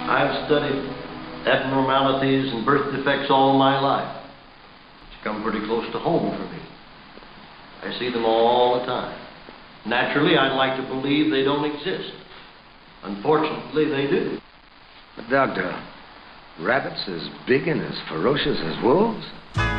I've studied abnormalities and birth defects all my life. It's come pretty close to home for me. I see them all the time. Naturally, I'd like to believe they don't exist. Unfortunately, they do. But, Doctor, rabbits as big and as ferocious as wolves?